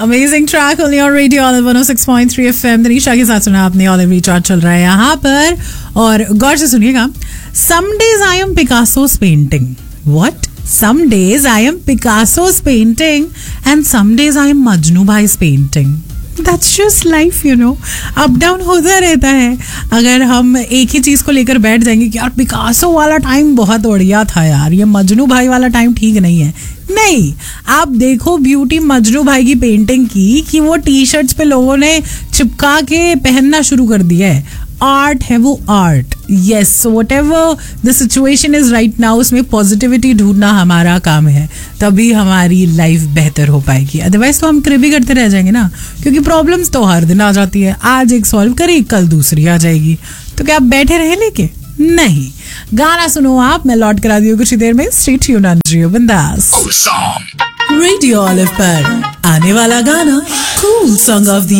Amazing track only on radio all 106.3 FM। Tanisha के साथ सुना आपने। ऑल एवरी चार्ट चल रहा है यहाँ पर और गौर से सुनिएगा। Some days I am पिकासोस painting. What? Some days I am पिकासोस painting and some days I am Majnu भाई's painting. That's just life, you know. Up down होता रहता है। अगर हम एक ही चीज को लेकर बैठ जाएंगे कि यार पिकासो वाला टाइम बहुत बढ़िया था यार, ये मजनू भाई वाला टाइम ठीक नहीं है, नहीं। आप देखो ब्यूटी मजनू भाई की पेंटिंग की कि वो टी शर्ट्स पे लोगों ने चिपका के पहनना शुरू कर दिया है। आर्ट है वो, art. Yes, so what ever the situation is right now, उसमें पॉजिटिविटी ढूंढना हमारा काम है, तभी हमारी लाइफ बेहतर हो पाएगी। अदरवाइज तो हम क्रिबी करते रह जाएंगे ना, क्योंकि प्रॉब्लम्स तो हर दिन आ जाती है। आज एक सॉल्व करी, कल दूसरी आ जाएगी, तो क्या आप बैठे रहे लेके? नहीं। गाना सुनो आप, मैं लौट करा दी कुछ ही देर में। स्टे ट्यून्ड ऑन जियो बिंदास रेडियो ऑलिव पर आने वाला गाना कूल सॉन्ग ऑफ द